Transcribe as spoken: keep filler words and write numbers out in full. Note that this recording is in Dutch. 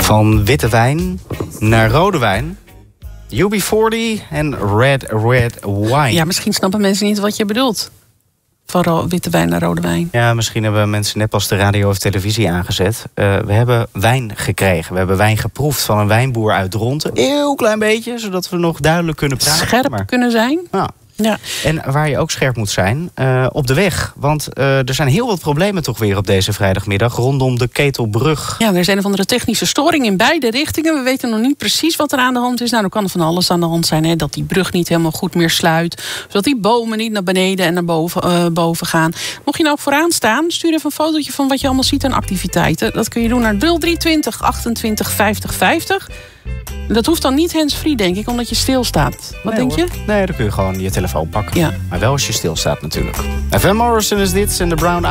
Van witte wijn naar rode wijn. U B veertig en red, red wine. Ja, misschien snappen mensen niet wat je bedoelt. Van ro- witte wijn naar rode wijn. Ja, misschien hebben mensen net pas de radio of televisie aangezet. Uh, we hebben wijn gekregen. We hebben wijn geproefd van een wijnboer uit Dronten. Heel klein beetje, zodat we nog duidelijk kunnen praten. Scherp maar... kunnen zijn. Ja. Ja. En waar je ook scherp moet zijn, uh, op de weg. Want uh, er zijn heel wat problemen toch weer op deze vrijdagmiddag rondom de Ketelbrug. Ja, er is een of andere technische storing in beide richtingen. We weten nog niet precies wat er aan de hand is. Nou, dan kan er van alles aan de hand zijn. Hè? Dat die brug niet helemaal goed meer sluit. Zodat die bomen niet naar beneden en naar boven, uh, boven gaan. Mocht je nou vooraan staan, stuur even een fotootje van wat je allemaal ziet aan activiteiten. Dat kun je doen naar nul drie twintig achtentwintig vijftig vijftig. Dat hoeft dan niet hands-free, denk ik, omdat je stilstaat. Wat nee, denk hoor. je? Nee, dan kun je gewoon je telefoon pakken. Ja. Maar wel als je stilstaat natuurlijk. Van Morrison is dit en de Brown